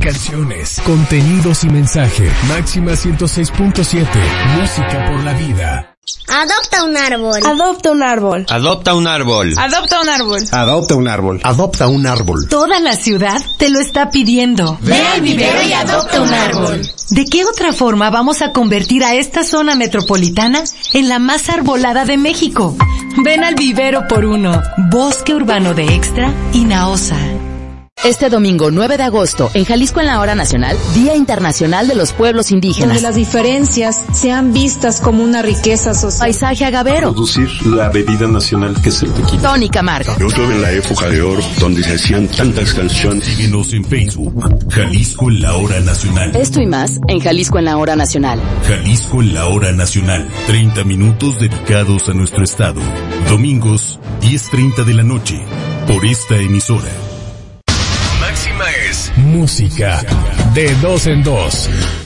canciones, contenidos y mensaje. Máxima 106.7. Música por la vida. Adopta un árbol. Adopta un árbol. Adopta un árbol. Adopta un árbol. Adopta un árbol. Adopta un árbol. Toda la ciudad te lo está pidiendo. Ve al vivero y adopta un árbol. ¿De qué otra forma vamos a convertir a esta zona metropolitana en la más arbolada de México? Ven al vivero por uno. Bosque Urbano de Extra y Naosa. Este domingo 9 de agosto, en Jalisco en la Hora Nacional, Día Internacional de los Pueblos Indígenas. Donde las diferencias sean vistas como una riqueza social. Paisaje agavero. Producir la bebida nacional que es el tequila. Tony Camargo. Yo tuve en la época de oro donde se hacían tantas canciones. Síguenos en Facebook, Jalisco en la Hora Nacional. Esto y más en Jalisco en la Hora Nacional. Jalisco en la Hora Nacional. 30 minutos dedicados a nuestro estado. Domingos, 10:30 de la noche. Por esta emisora. Máxima es música de 2 en 2.